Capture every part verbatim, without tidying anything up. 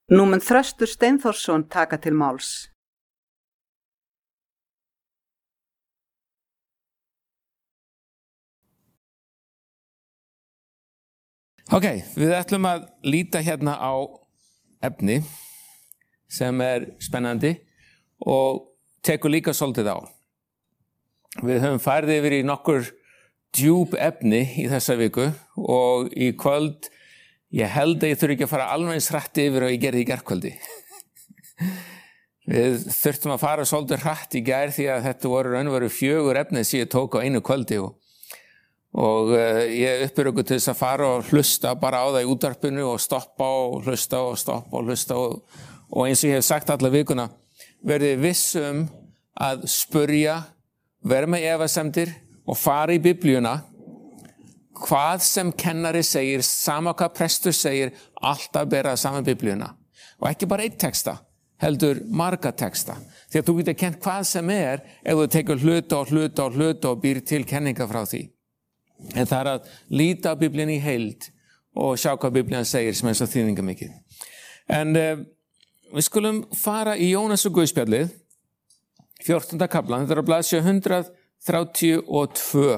Nú mun Þröstur Steinþórsson taka til máls. Ok, við ætlum að líta hérna á efni sem er spennandi og tekur líka svolítið á. Við höfum farið yfir í nokkur djúp efni í þessa viku og í kvöld, ég held að ég þurfi ekki að fara alveg eins hratt yfir og ég gerði í gærkvöldi. Við þurftum að fara svolítið hratt í gær því að þetta voru raunveru fjögur efni sem ég tók á einu kvöldi og og uh, ég uppur okkur til þess að fara og hlusta bara á það í útvarpinu og stoppa og hlusta og stoppa og hlusta og, og eins og ég hef sagt alla vikuna, verði viss um að spurja, vera með efasemdir og fara í Biblíuna, hvað sem kennari segir, sama hvað prestur segir, alltaf bera saman Biblíuna og ekki bara einn texta, heldur marga texta, því að þú getur kent hvað sem er ef þú tekur hluta og hluta og hluta og býr til kenninga frá því. En það er að líta á Biblíun í heild og sjá hvað Biblíun segir sem er svo þýðingamikið. En uh, við skulum fara í Jónas og Guðspjallið, fjórtánda kaflan, þetta er á blaðsíðu hundrað þrjátíu og tvö.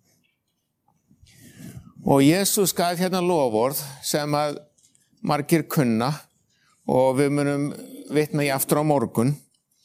Og Jesús gaf hérna loforð sem að margir kunna og við munum vitna í aftur á morgun.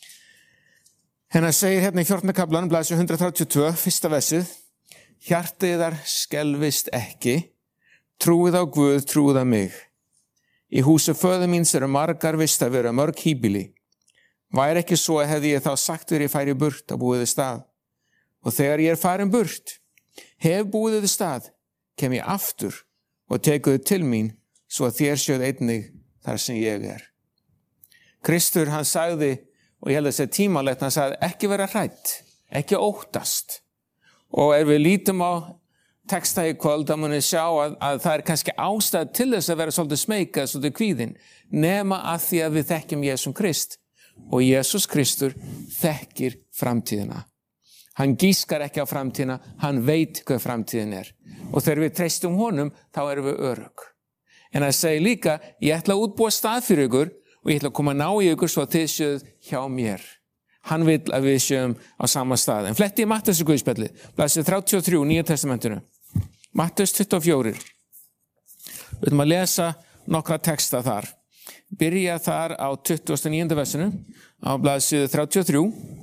Hérna segir hérna í fjórtánda kaflan, blaðsíðu hundrað þrjátíu og tvö, fyrsta versið, hjartað yðar skelfist ekki, trúið á Guð, trúið á mig. Í húsi föður míns eru margar vistarverur, mörg híbýli. Væri ekki svo hefði ég þá sagt þér ég færi burt að búið þið stað. Og þegar ég er farin burt, hef búið þið stað, kem ég aftur og tekuðu til mín, svo að þér sjöð einnig þar sem ég er. Kristur hann sagði, og ég held að það sé tímalegt, hann sagði ekki vera hrætt, ekki óttast. Og ef við lítum á texta í kvöld, þá munum við sjá að, að það er kannski ástæð til þess að vera svolítið smeykað, svolítið kvíðin, nema að því að við þekkjum Jesús Krist. Og Jesús Kristur þekkir framtíðina. Hann gískar ekki á framtíðina, hann veit hvað framtíðin er. Og þegar við treystum honum, þá erum við örugg. En það segir líka, ég ætla að útbúa stað fyrir ykkur og ég ætla að koma að ná í ykkur svo að þið séuð hjá mér. Hann vil að við séum á sama stað. En fletti í Matteus Guðspjalli, blaðsíðu þrjátíu og þrjú, Nýja testamentinu. Matteus tuttugu og fjögur. Við ætlum að lesa nokkra texta þar. Byrja þar á tuttugasta og níunda versinu, á blaðsíðu þrjátíu og þrjú.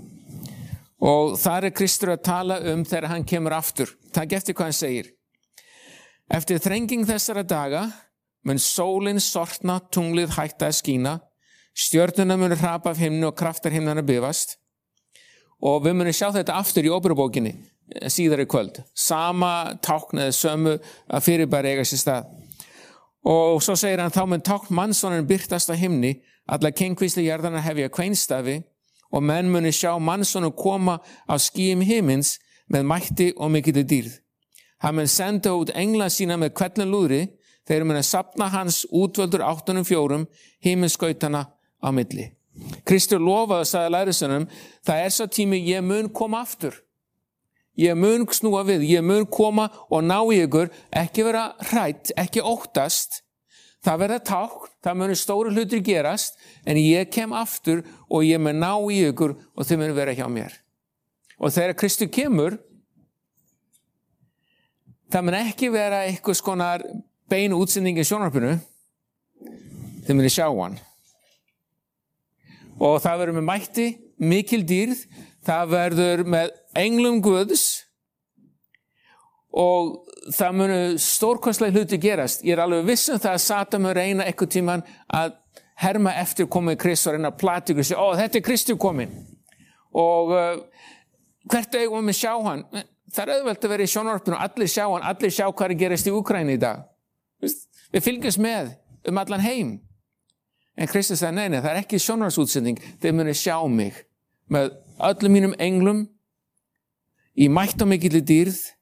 Og þar er Kristur að tala um þegar hann kemur aftur. Takk eftir hvað hann segir. Eftir þrenging þessara daga mun sólin sortna, tunglið hætta að skína, stjörnuna munir hrapa af himni og kraftar himnana bifast. Og við munum sjá þetta aftur í Óperubókinni síðar í kvöld. Sama tákn eða sömu að fyrirbæri eiga sér stað. Og svo segir hann, þá mun tákn mannssonin birtast á himni, alla kengvísli jarðana hefja kveinstafi og menn munir sjá mannssonin koma á skýjum himins með mætti og mikilli dýrð. Hann mun senda út engla sína með hvellum lúðri, þeir mun að safna hans útvöldur áttunum fjórum himinskautana á milli. Kristur lofaði, sagði lærisveinunum, það er svo tími ég mun koma aftur. Ég mun snúa við, ég mun koma og ná í ykkur, ekki vera hrætt, ekki óttast. Það verða tákn, það munu stóru hlutir gerast, en ég kem aftur og ég mun ná í ykkur og þið mun vera hjá mér. Og þegar Kristur kemur, það mun ekki vera eitthvað skonar beinu útsending í sjónvarpinu, þið muni sjá hann. Og það verður með mætti, mikil dýrð, það verður með englum Guðs og það munu stórkostlega hluti gerast. Ég er alveg viss um það að Satan mun reyna eitthvað tíman að herma eftir komið Kristur og reyna að plata ykkur og segja, ó, þetta er Kristur komin. Og uh, hvert eigum við sjá hann? Það er auðvelt að vera í sjónvarpinu og allir sjá hann, allir sjá hvað er gerast í Úkraínu í dag. Við fylgjumst með um allan heim. En Kristus sagði, nei, nei, það er ekki sjónvarpsútsending, þeir muni sjá mig með öllum mínum englum í mætt og mikilli dýrð